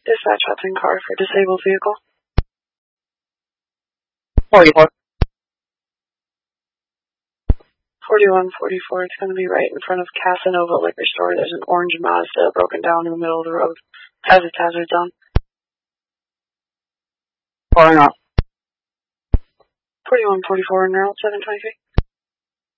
Dispatch Hudson car for disabled vehicle. 44. 4144, it's going to be right in front of Casanova Liquor Store. There's an orange Mazda broken down in the middle of the road. Has its hazards on. 4 and out. 4144 and route 723.